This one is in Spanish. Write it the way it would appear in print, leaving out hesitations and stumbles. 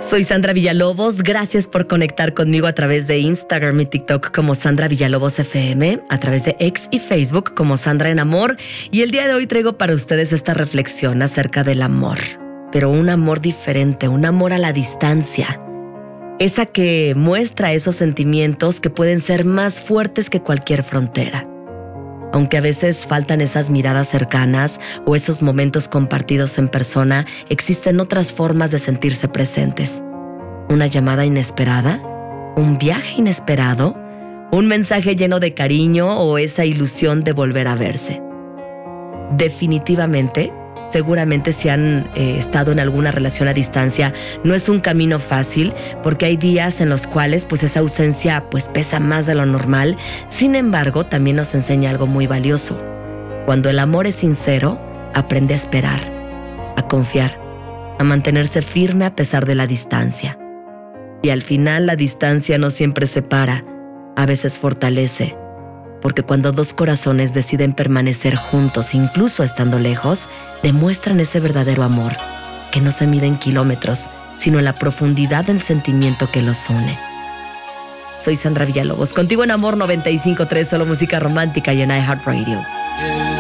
Soy Sandra Villalobos, gracias por conectar conmigo a través de Instagram y TikTok como Sandra Villalobos FM, a través de X y Facebook como Sandra en Amor, y el día de hoy traigo para ustedes esta reflexión acerca del amor, pero un amor diferente, un amor a la distancia, esa que muestra esos sentimientos que pueden ser más fuertes que cualquier frontera. Aunque a veces faltan esas miradas cercanas o esos momentos compartidos en persona, existen otras formas de sentirse presentes. Una llamada inesperada, un viaje inesperado, un mensaje lleno de cariño o esa ilusión de volver a verse. Definitivamente, seguramente si han estado en alguna relación a distancia, no es un camino fácil porque hay días en los cuales esa ausencia pesa más de lo normal. Sin embargo, también nos enseña algo muy valioso. Cuando el amor es sincero, aprende a esperar, a confiar, a mantenerse firme a pesar de la distancia. Y al final la distancia no siempre separa, a veces fortalece. Porque cuando dos corazones deciden permanecer juntos, incluso estando lejos, demuestran ese verdadero amor, que no se mide en kilómetros, sino en la profundidad del sentimiento que los une. Soy Sandra Villalobos, contigo en Amor 95.3, solo música romántica y en iHeartRadio.